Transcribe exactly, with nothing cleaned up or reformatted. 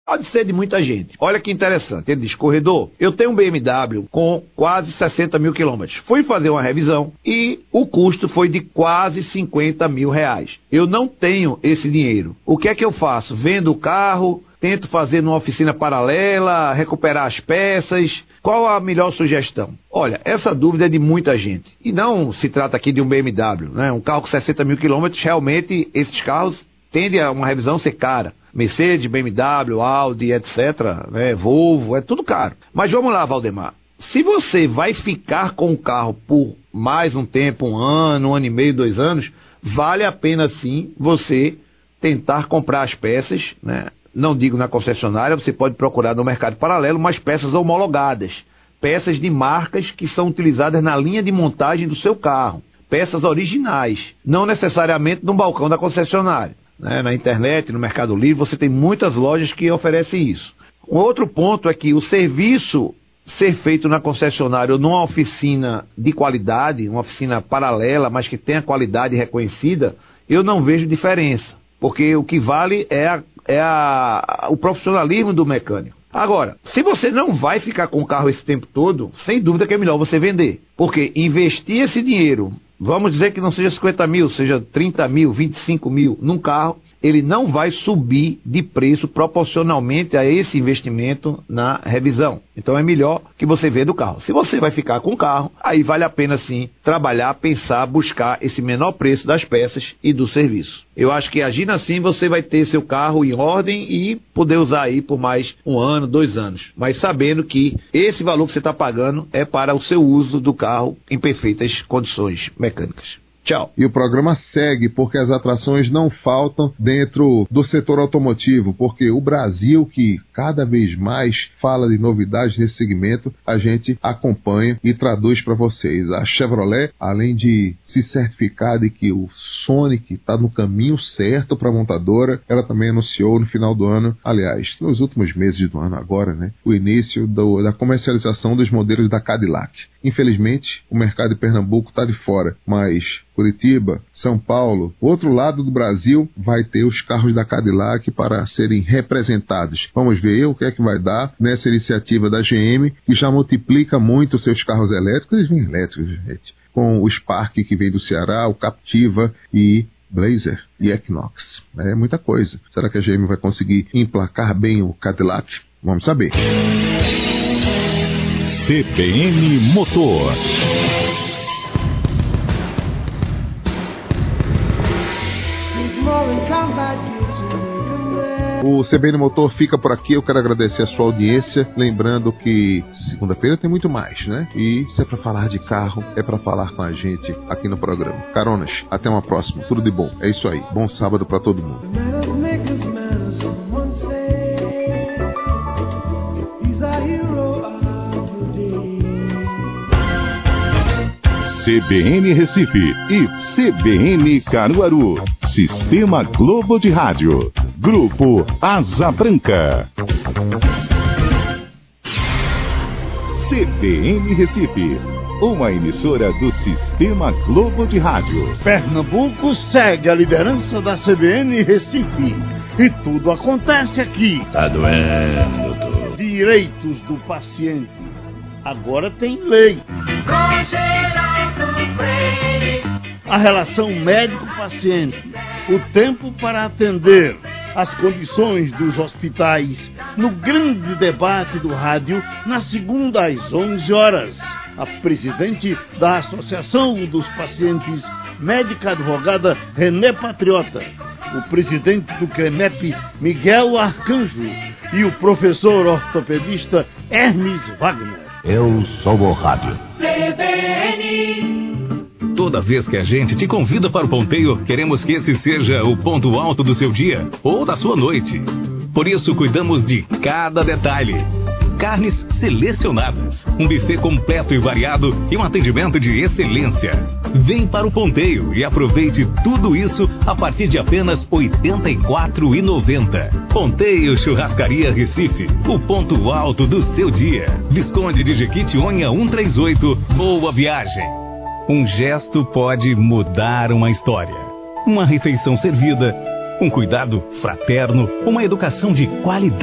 Pode ser de muita gente. Olha que interessante. Ele diz, corredor, eu tenho um B M W com quase sessenta mil quilômetros. Fui fazer uma revisão e o custo foi de quase cinquenta mil reais. Eu não tenho esse dinheiro. O que é que eu faço? Vendo o carro, tento fazer numa oficina paralela, recuperar as peças. Qual a melhor sugestão? Olha, essa dúvida é de muita gente. E não se trata aqui de um B M W, né? Um carro com sessenta mil quilômetros, realmente esses carros tendem a uma revisão ser cara. Mercedes, B M W, Audi, etcétera, né? Volvo, é tudo caro. Mas vamos lá, Valdemar. Se você vai ficar com o carro por mais um tempo, um ano, um ano e meio, dois anos, vale a pena sim você tentar comprar as peças, né? Não digo na concessionária, você pode procurar no mercado paralelo, mas peças homologadas. Peças de marcas que são utilizadas na linha de montagem do seu carro. Peças originais, não necessariamente no balcão da concessionária. Né, na internet, no Mercado Livre, você tem muitas lojas que oferecem isso. Um outro ponto é que o serviço ser feito na concessionária ou numa oficina de qualidade, uma oficina paralela, mas que tenha qualidade reconhecida, eu não vejo diferença. Porque o que vale é, a, é a, o profissionalismo do mecânico. Agora, se você não vai ficar com o carro esse tempo todo, sem dúvida que é melhor você vender. Porque investir esse dinheiro, vamos dizer que não seja cinquenta mil, seja trinta mil, vinte e cinco mil num carro, ele não vai subir de preço proporcionalmente a esse investimento na revisão. Então é melhor que você venda o carro. Se você vai ficar com o carro, aí vale a pena sim trabalhar, pensar, buscar esse menor preço das peças e do serviço. Eu acho que agindo assim você vai ter seu carro em ordem e poder usar aí por mais um ano, dois anos. Mas sabendo que esse valor que você está pagando é para o seu uso do carro em perfeitas condições mecânicas. Tchau. E o programa segue, porque as atrações não faltam dentro do setor automotivo, porque o Brasil, que cada vez mais fala de novidades nesse segmento, a gente acompanha e traduz para vocês. A Chevrolet, além de se certificar de que o Sonic está no caminho certo para a montadora, ela também anunciou no final do ano, aliás, nos últimos meses do ano agora, né, o início do, da comercialização dos modelos da Cadillac. Infelizmente, o mercado de Pernambuco está de fora, mas Curitiba, São Paulo, outro lado do Brasil, vai ter os carros da Cadillac para serem representados. Vamos ver o que é que vai dar nessa iniciativa da G M, que já multiplica muito os seus carros elétricos. Eles vêm elétricos, gente, com o Spark que vem do Ceará, o Captiva e Blazer e Equinox. É muita coisa. Será que a G M vai conseguir emplacar bem o Cadillac? Vamos saber. C B N Motor. O C B N Motor fica por aqui. Eu quero agradecer a sua audiência, lembrando que segunda-feira tem muito mais, né? E se é para falar de carro, é para falar com a gente aqui no programa. Caronas, até uma próxima. Tudo de bom. É isso aí. Bom sábado para todo mundo. C B N Recife e C B N Caruaru. Sistema Globo de Rádio. Grupo Asa Branca. C B N Recife, uma emissora do Sistema Globo de Rádio. Pernambuco segue a liderança da C B N Recife. E tudo acontece aqui. Tá doendo, doutor. Direitos do paciente. Agora tem lei. A relação médico-paciente, o tempo para atender, as condições dos hospitais, no grande debate do rádio, na segunda às onze horas. A presidente da Associação dos Pacientes, médica advogada Renê Patriota, o presidente do CREMEP, Miguel Arcanjo, e o professor ortopedista Hermes Wagner. Eu sou o rádio. C B N. Toda vez que a gente te convida para o ponteio, queremos que esse seja o ponto alto do seu dia ou da sua noite. Por isso, cuidamos de cada detalhe. Carnes selecionadas, um buffet completo e variado e um atendimento de excelência. Vem para o ponteio e aproveite tudo isso a partir de apenas oitenta e quatro reais e noventa centavos. Ponteio Churrascaria Recife, o ponto alto do seu dia. Visconde de Jequitinhonha cento e trinta e oito, boa viagem. Um gesto pode mudar uma história. Uma refeição servida, um cuidado fraterno, uma educação de qualidade.